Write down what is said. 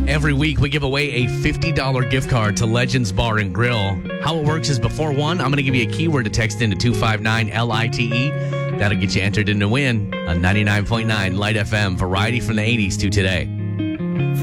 Every week, we give away a $50 gift card to Legends Bar and Grill. How it works is before one, I'm going to give you a keyword to text into 259-LITE. That'll get you entered in to win a 99.9 Light FM variety from the 80s to today.